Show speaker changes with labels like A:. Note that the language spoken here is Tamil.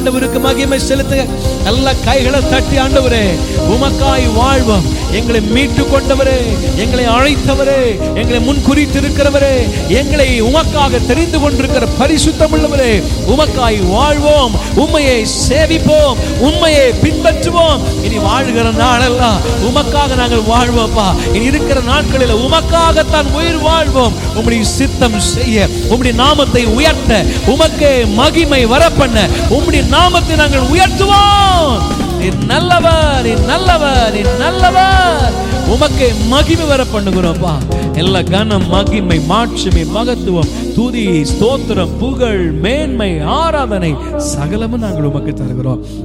A: ஆண்டவருக்கு மகிமை செலுத்துங்க. நல்ல கைகளை தட்டி, ஆண்டவரே உமக்காய் வாழ்வோம். எங்களை மீட்டு கொண்டவரே, எங்களை அழைத்தவரே, எங்களை முன்குறித்து இருக்கிறவரே, எங்களை உமக்காக தெரிந்து கொண்டிருக்கிற பரிசுத்தம் உள்ளவரே, உமக்காய் வாழ்வோம். உம்மையை சேவிப்போம், உம்மையை பின்பற்றுவோம். இனி வாழ்கிற நாளெல்லாம் உமக்காக நாங்கள் வாழ்வோம்ப்பா. இனி இருக்கிற நாட்களில் உமக்காகத்தான் உயிர் வாழ்வோம். உம்முடைய சித்தம் செய்ய, உம்முடைய நாமத்தை உயர்த்த, உமக்கே மகிமை வரப்பண்ண, உம்முடைய நாமத்தை நாங்கள் உயர்த்துவோம். நீ நல்லவர், நீ நல்லவர், நீ நல்லவர். உமக்கே மகிமை வர பண்ணுகிறோம்ப்பா. எல்லா கனம், மகிமை, மாட்சிமை, மகத்துவம், துதி, ஸ்தோத்திரம், புகழ், மேன்மை, ஆராதனை சகலமும் நாங்கள் உமக்கு தருகிறோம்.